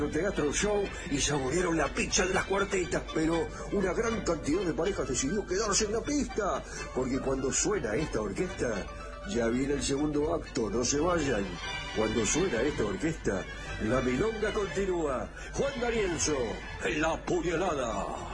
Teatro Show y saborearon la pizza de las cuartetas, pero una gran cantidad de parejas decidió quedarse en la pista, porque cuando suena esta orquesta, ya viene el segundo acto, no se vayan. Cuando suena esta orquesta, la milonga continúa. Juan D'Arienzo, en La Puñalada.